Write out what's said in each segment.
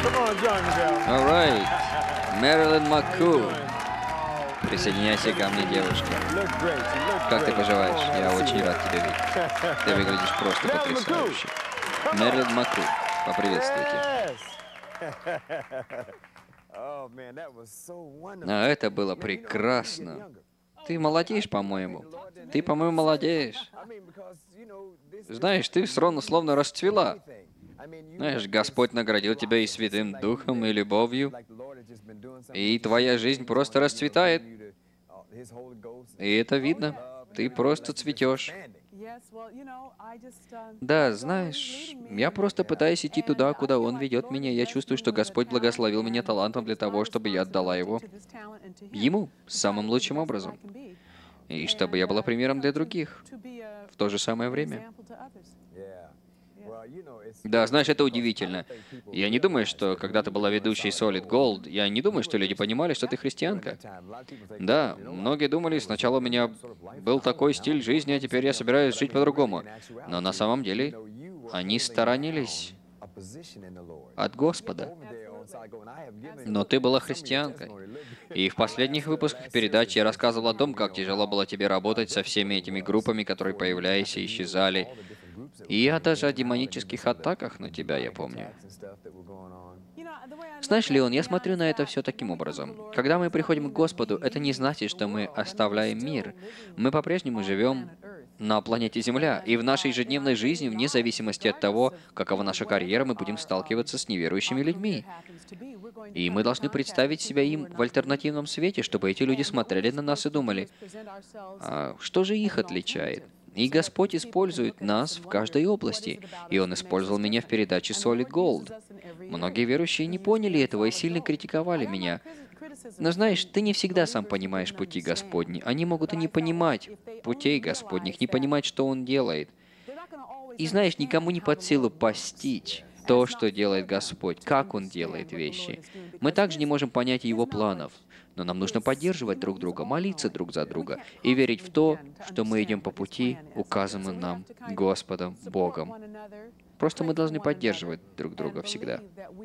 Come on, join me, girl. Alright. Мэрилин How you Макку. doing? Присоединяйся ко мне, девушка. You look great. You look Как ты great. поживаешь? Come on, Я have a очень seat. рад тебя видеть. Ты выглядишь просто Marilyn Макку. потрясающе. Come on. Мэрилин Макку. Поприветствуйте. Yes. Oh, man, that was so wonderful. А это было Man, you know, you get прекрасно. younger. Ты молодеешь, по-моему. Ты, по-моему, молодеешь. I mean, because, you know, this Знаешь, ты словно расцвела. Знаешь, Господь наградил тебя и Святым Духом, и любовью, и твоя жизнь просто расцветает. И это видно. Ты просто цветешь. Да, знаешь, я просто пытаюсь идти туда, куда Он ведет меня. Я чувствую, что Господь благословил меня талантом для того, чтобы я отдала его Ему самым лучшим образом. И чтобы я была примером для других в то же самое время. Да, знаешь, это удивительно. Я не думаю, что когда ты была ведущей Solid Gold, я не думаю, что люди понимали, что ты христианка. Да, многие думали, сначала у меня был такой стиль жизни, а теперь я собираюсь жить по-другому. Но на самом деле они сторонились от Господа. Но ты была христианкой. И в последних выпусках передач я рассказывал о том, как тяжело было тебе работать со всеми этими группами, которые появлялись и исчезали. И даже о демонических атаках на тебя, я помню. Знаешь, Леон, я смотрю на это все таким образом. Когда мы приходим к Господу, это не значит, что мы оставляем мир. Мы по-прежнему живем на планете Земля, и в нашей ежедневной жизни, вне зависимости от того, какова наша карьера, мы будем сталкиваться с неверующими людьми. И мы должны представить себя им в альтернативном свете, чтобы эти люди смотрели на нас и думали, а что же их отличает? И Господь использует нас в каждой области. И Он использовал меня в передаче Solid Gold. Многие верующие не поняли этого и сильно критиковали меня. Но знаешь, ты не всегда сам понимаешь пути Господни. Они могут и не понимать путей Господних, не понимать, что Он делает. И знаешь, никому не под силу постичь то, что делает Господь, как Он делает вещи. Мы также не можем понять Его планов, но нам нужно поддерживать друг друга, молиться друг за друга и верить в то, что мы идем по пути, указанному нам Господом Богом. Просто мы должны поддерживать друг друга всегда.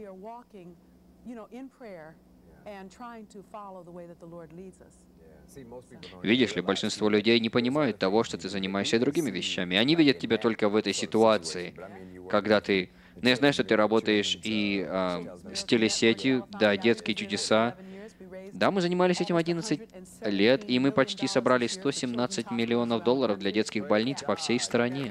Видишь ли, большинство людей не понимают того, что ты занимаешься другими вещами. Они видят тебя только в этой ситуации, когда ты... Ну, я знаю, что ты работаешь и с телесетью, да, детские чудеса. Да, мы занимались этим 11 лет, и мы почти собрали 117 миллионов долларов для детских больниц по всей стране.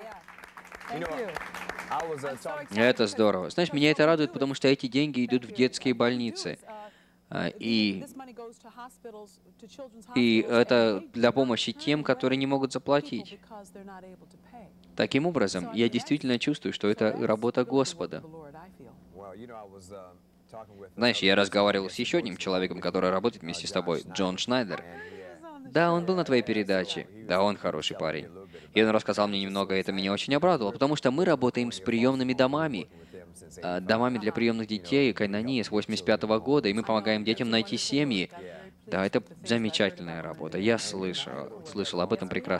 Это здорово. Знаешь, меня это радует, потому что эти деньги идут в детские больницы. И это для помощи тем, которые не могут заплатить. Таким образом, я действительно чувствую, что это работа Господа. Знаешь, я разговаривал с еще одним человеком, который работает вместе с тобой, Джон Шнайдер. Да, он был на твоей передаче. Да, он хороший парень. И он рассказал мне немного, и это меня очень обрадовало, потому что мы работаем с приемными домами. Домами для приемных детей, Кайнани, с 85-го года, и мы помогаем детям найти семьи. Да, это замечательная работа. Я слышал об этом прекрасно.